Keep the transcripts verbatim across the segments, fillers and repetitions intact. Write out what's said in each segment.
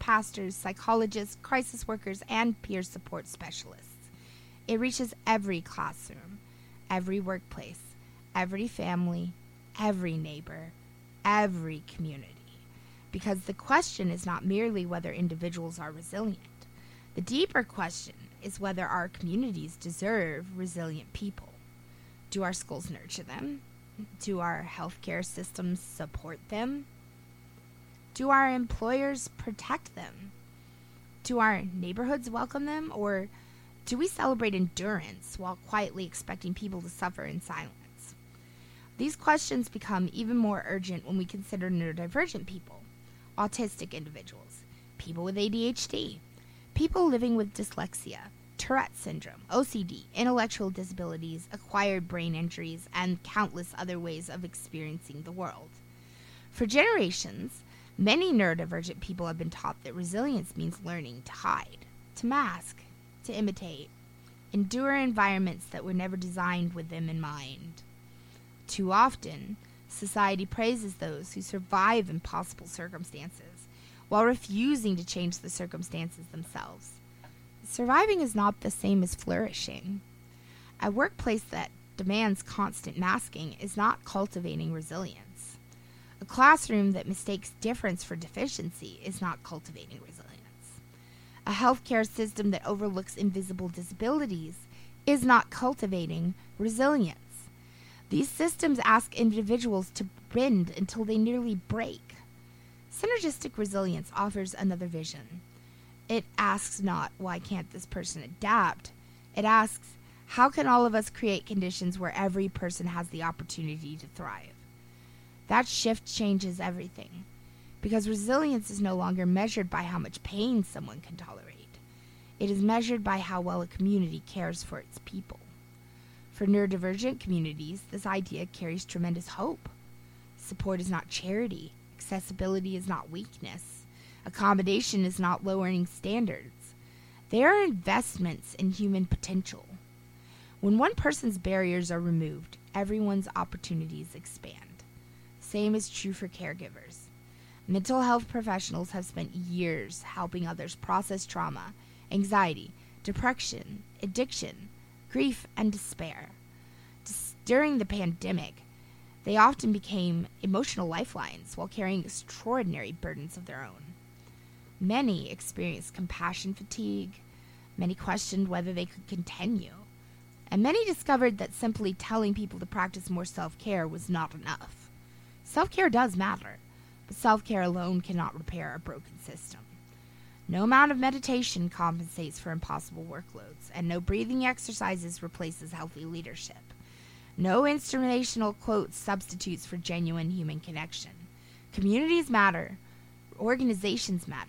pastors, psychologists, crisis workers, and peer support specialists. It reaches every classroom, every workplace, every family, every neighbor, every community. Because the question is not merely whether individuals are resilient. The deeper question is whether our communities deserve resilient people. Do our schools nurture them? Do our healthcare systems support them? Do our employers protect them? Do our neighborhoods welcome them? Or do we celebrate endurance while quietly expecting people to suffer in silence? These questions become even more urgent when we consider neurodivergent people, autistic individuals, people with A D H D, people living with dyslexia, Tourette syndrome, O C D, intellectual disabilities, acquired brain injuries, and countless other ways of experiencing the world. For generations, many neurodivergent people have been taught that resilience means learning to hide, to mask, to imitate, endure environments that were never designed with them in mind. Too often, society praises those who survive impossible circumstances while refusing to change the circumstances themselves. Surviving is not the same as flourishing. A workplace that demands constant masking is not cultivating resilience. A classroom that mistakes difference for deficiency is not cultivating resilience. A healthcare system that overlooks invisible disabilities is not cultivating resilience. These systems ask individuals to bend until they nearly break. Synergistic resilience offers another vision. It asks not, why can't this person adapt? It asks, how can all of us create conditions where every person has the opportunity to thrive? That shift changes everything, because resilience is no longer measured by how much pain someone can tolerate. It is measured by how well a community cares for its people. For neurodivergent communities, this idea carries tremendous hope. Support is not charity. Accessibility is not weakness. Accommodation is not lowering standards. They are investments in human potential. When one person's barriers are removed, everyone's opportunities expand. Same is true for caregivers. Mental health professionals have spent years helping others process trauma, anxiety, depression, addiction, grief, and despair. During the pandemic, they often became emotional lifelines while carrying extraordinary burdens of their own. Many experienced compassion fatigue. Many questioned whether they could continue. And many discovered that simply telling people to practice more self-care was not enough. Self-care does matter, but self-care alone cannot repair a broken system. No amount of meditation compensates for impossible workloads, and no breathing exercises replaces healthy leadership. No inspirational quote substitutes for genuine human connection. Communities matter. Organizations matter.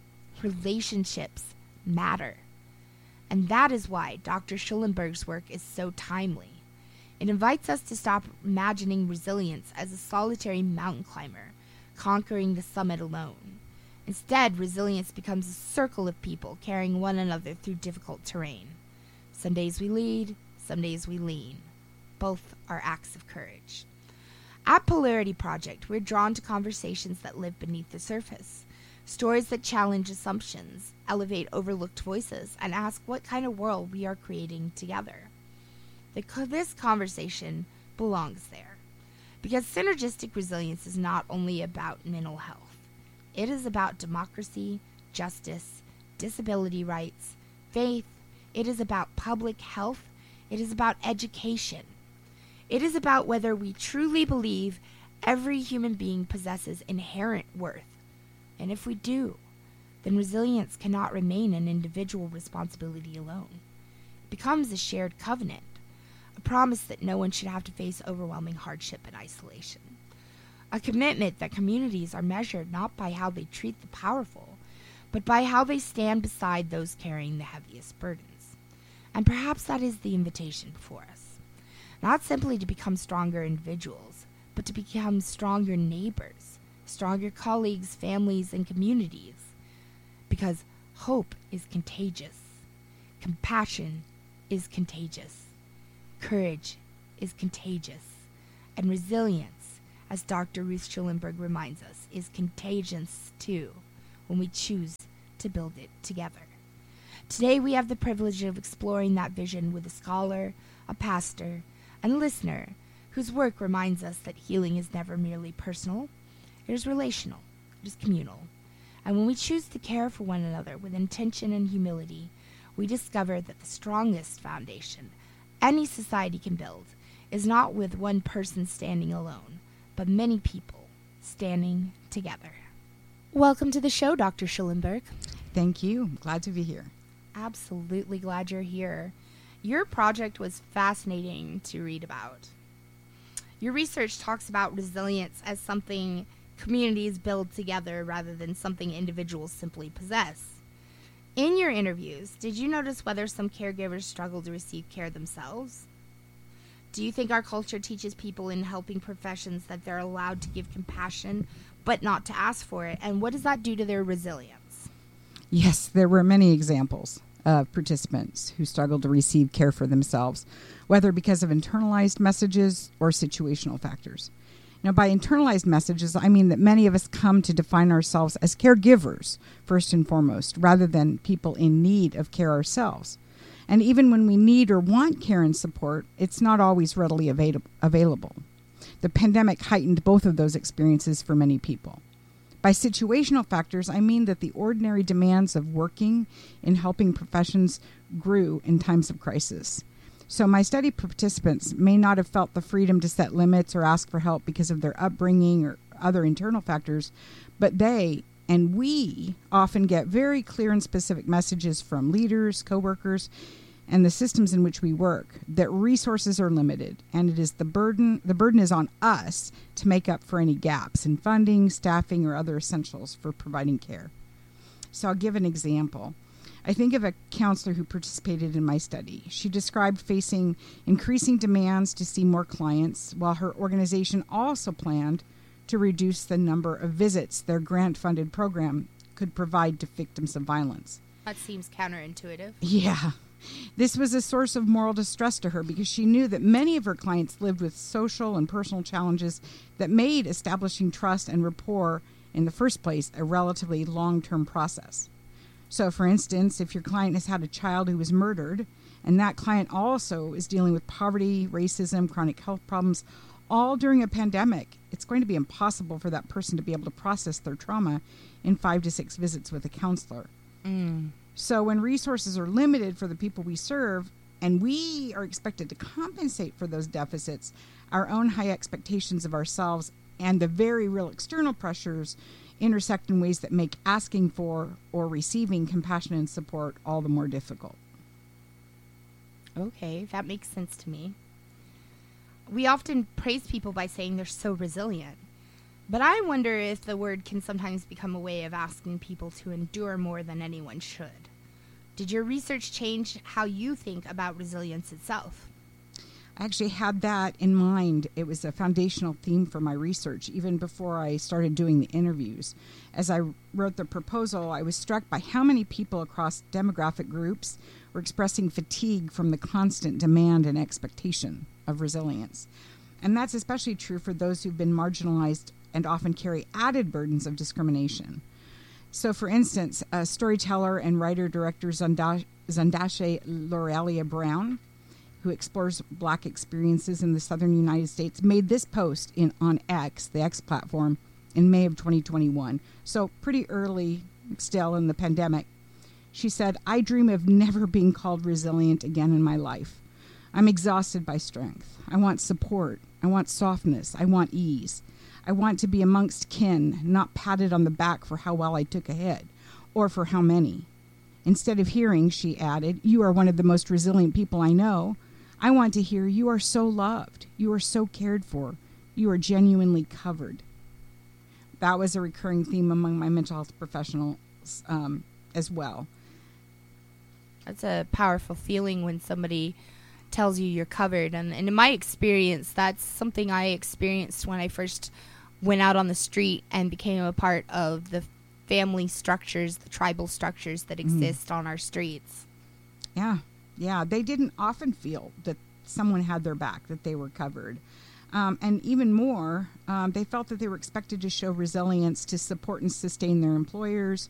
Relationships matter. And that is why Doctor Schulenberg's work is so timely. It invites us to stop imagining resilience as a solitary mountain climber, conquering the summit alone. Instead, resilience becomes a circle of people carrying one another through difficult terrain. Some days we lead, some days we lean. Both are acts of courage. At Polarity Project, we're drawn to conversations that live beneath the surface. Stories that challenge assumptions, elevate overlooked voices, and ask what kind of world we are creating together. The, this conversation belongs there. Because synergistic resilience is not only about mental health. It is about democracy, justice, disability rights, faith. It is about public health. It is about education. It is about whether we truly believe every human being possesses inherent worth. And if we do, then resilience cannot remain an individual responsibility alone. It becomes a shared covenant, a promise that no one should have to face overwhelming hardship and isolation. A commitment that communities are measured not by how they treat the powerful, but by how they stand beside those carrying the heaviest burdens. And perhaps that is the invitation before us. Not simply to become stronger individuals, but to become stronger neighbors, stronger colleagues, families, and communities. Because hope is contagious. Compassion is contagious. Courage is contagious. And resilience, as Doctor Ruth Schulenberg reminds us, is contagious too, when we choose to build it together. Today we have the privilege of exploring that vision with a scholar, a pastor, and a listener whose work reminds us that healing is never merely personal, it is relational, it is communal. And when we choose to care for one another with intention and humility, we discover that the strongest foundation any society can build is not with one person standing alone, but many people standing together. Welcome to the show, Doctor Schellenberg. Thank you. Glad to be here. Absolutely glad you're here. Your project was fascinating to read about. Your research talks about resilience as something communities build together rather than something individuals simply possess. In your interviews, did you notice whether some caregivers struggle to receive care themselves? Do you think our culture teaches people in helping professions that they're allowed to give compassion, but not to ask for it? And what does that do to their resilience? Yes, there were many examples of participants who struggled to receive care for themselves, whether because of internalized messages or situational factors. Now, by internalized messages, I mean that many of us come to define ourselves as caregivers, first and foremost, rather than people in need of care ourselves. And even when we need or want care and support, it's not always readily avail- available. The pandemic heightened both of those experiences for many people. By situational factors, I mean that the ordinary demands of working in helping professions grew in times of crisis. So my study participants may not have felt the freedom to set limits or ask for help because of their upbringing or other internal factors, but they and we often get very clear and specific messages from leaders, coworkers, and the systems in which we work that resources are limited, and it is the burden the burden is on us to make up for any gaps in funding, staffing, or other essentials for providing care. So I'll give an example. I think of a counselor who participated in my study. She described facing increasing demands to see more clients, while her organization also planned to reduce the number of visits their grant-funded program could provide to victims of violence. That seems counterintuitive. Yeah. This was a source of moral distress to her because she knew that many of her clients lived with social and personal challenges that made establishing trust and rapport in the first place a relatively long-term process. So, for instance, if your client has had a child who was murdered, and that client also is dealing with poverty, racism, chronic health problems, all during a pandemic, it's going to be impossible for that person to be able to process their trauma in five to six visits with a counselor. Mm. So when resources are limited for the people we serve, and we are expected to compensate for those deficits, our own high expectations of ourselves and the very real external pressures intersect in ways that make asking for or receiving compassion and support all the more difficult. Okay, that makes sense to me. We often praise people by saying they're so resilient. But I wonder if the word can sometimes become a way of asking people to endure more than anyone should. Did your research change how you think about resilience itself? I actually had that in mind. It was a foundational theme for my research, even before I started doing the interviews. As I wrote the proposal, I was struck by how many people across demographic groups were expressing fatigue from the constant demand and expectation of resilience. And that's especially true for those who've been marginalized and often carry added burdens of discrimination. So, for instance, uh, storyteller and writer-director Zanda- Zandashe Lorelia Brown, who explores Black experiences in the southern United States, made this post in on X, the X platform, in May of twenty twenty-one. So pretty early still in the pandemic. She said, "I dream of never being called resilient again in my life. I'm exhausted by strength. I want support. I want softness. I want ease. I want to be amongst kin, not patted on the back for how well I took a hit, or for how many. Instead of hearing," she added, "you are one of the most resilient people I know, I want to hear you are so loved, you are so cared for, you are genuinely covered." That was a recurring theme among my mental health professionals um, as well. That's a powerful feeling when somebody tells you you're covered. And, and in my experience, that's something I experienced when I first went out on the street and became a part of the family structures, the tribal structures that exist mm. on our streets. Yeah, yeah. They didn't often feel that someone had their back, that they were covered. Um, and even more, um, they felt that they were expected to show resilience to support and sustain their employers,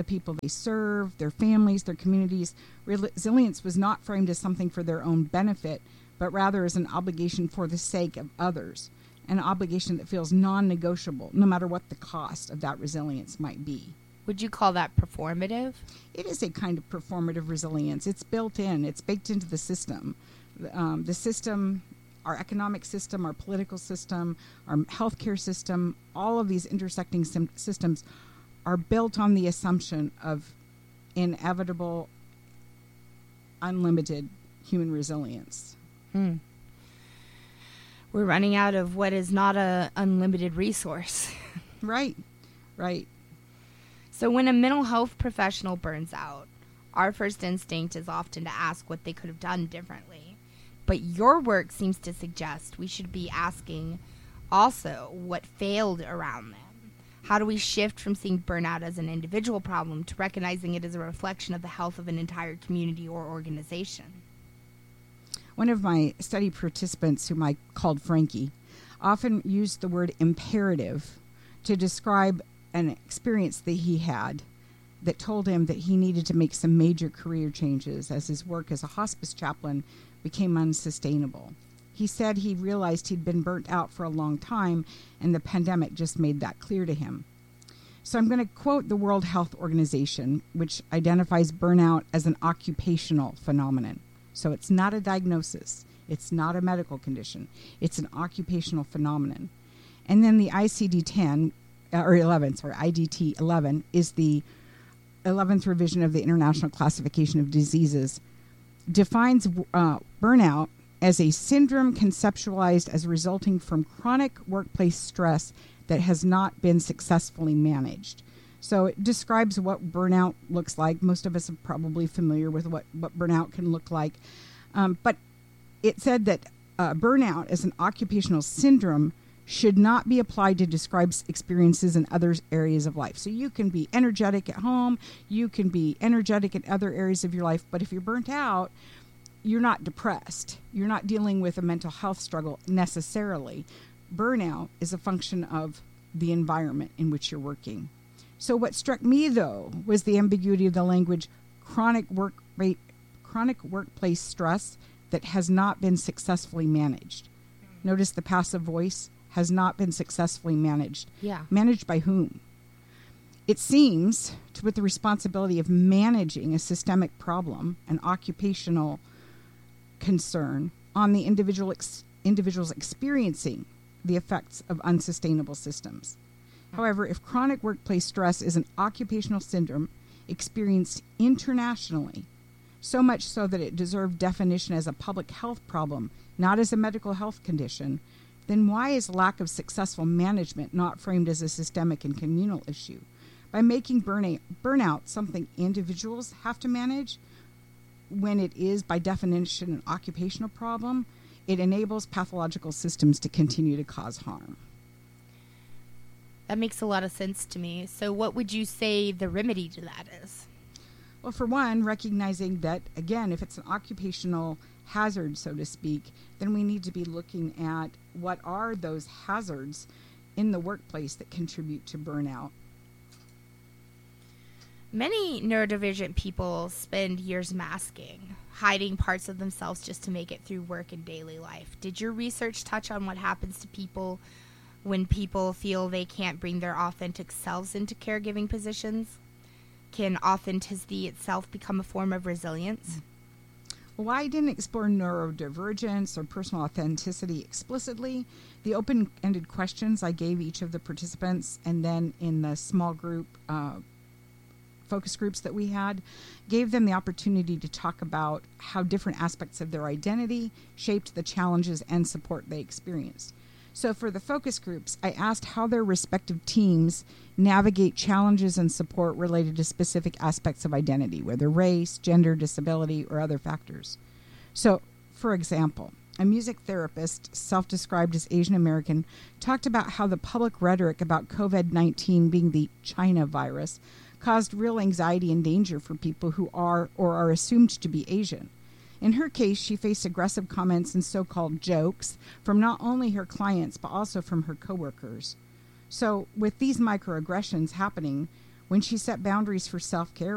the people they serve, their families, their communities. Resilience was not framed as something for their own benefit, but rather as an obligation for the sake of others, an obligation that feels non-negotiable, no matter what the cost of that resilience might be. Would you call that performative? It is a kind of performative resilience. It's built in. It's baked into the system. Um, the system, our economic system, our political system, our healthcare system, all of these intersecting sim- systems are built on the assumption of inevitable, unlimited human resilience. Hmm. We're running out of what is not a unlimited resource. Right, right. So when a mental health professional burns out, our first instinct is often to ask what they could have done differently. But your work seems to suggest we should be asking also what failed around them. How do we shift from seeing burnout as an individual problem to recognizing it as a reflection of the health of an entire community or organization? One of my study participants, whom I called Frankie, often used the word imperative to describe an experience that he had that told him that he needed to make some major career changes as his work as a hospice chaplain became unsustainable. He said he realized he'd been burnt out for a long time, and the pandemic just made that clear to him. So I'm going to quote the World Health Organization, which identifies burnout as an occupational phenomenon. So it's not a diagnosis. It's not a medical condition. It's an occupational phenomenon. And then the I C D ten, uh, or eleven, sorry, I D T eleven, is the eleventh revision of the International Classification of Diseases, defines uh, burnout as a syndrome conceptualized as resulting from chronic workplace stress that has not been successfully managed. So it describes what burnout looks like. Most of us are probably familiar with what, what burnout can look like. Um, but it said that uh, burnout as an occupational syndrome should not be applied to describe experiences in other areas of life. So you can be energetic at home, you can be energetic in other areas of your life, but if you're burnt out, you're not depressed. You're not dealing with a mental health struggle necessarily. Burnout is a function of the environment in which you're working. So what struck me, though, was the ambiguity of the language chronic work rate, chronic workplace stress that has not been successfully managed. Notice the passive voice, has not been successfully managed. Yeah. Managed by whom? It seems to put the responsibility of managing a systemic problem, an occupational concern, on the individual ex- individuals experiencing the effects of unsustainable systems. However, if chronic workplace stress is an occupational syndrome experienced internationally, so much so that it deserved definition as a public health problem, not as a medical health condition, then why is lack of successful management not framed as a systemic and communal issue? By making burnout, burnout something individuals have to manage, when it is by definition an occupational problem, it enables pathological systems to continue to cause harm. That makes a lot of sense to me. So what would you say the remedy to that is? Well, for one, recognizing that, again, if it's an occupational hazard, so to speak, then we need to be looking at what are those hazards in the workplace that contribute to burnout. Many neurodivergent people spend years masking, hiding parts of themselves just to make it through work and daily life. Did your research touch on what happens to people when people feel they can't bring their authentic selves into caregiving positions? Can authenticity itself become a form of resilience? Well, I didn't explore neurodivergence or personal authenticity explicitly. The open-ended questions I gave each of the participants, and then in the small group uh, focus groups that we had, gave them the opportunity to talk about how different aspects of their identity shaped the challenges and support they experienced. So for the focus groups, I asked how their respective teams navigate challenges and support related to specific aspects of identity, whether race, gender, disability, or other factors. So, for example, a music therapist, self-described as Asian American, talked about how the public rhetoric about covid nineteen being the China virus caused real anxiety and danger for people who are or are assumed to be Asian. In her case, she faced aggressive comments and so-called jokes from not only her clients, but also from her coworkers. So with these microaggressions happening, When she set boundaries for self care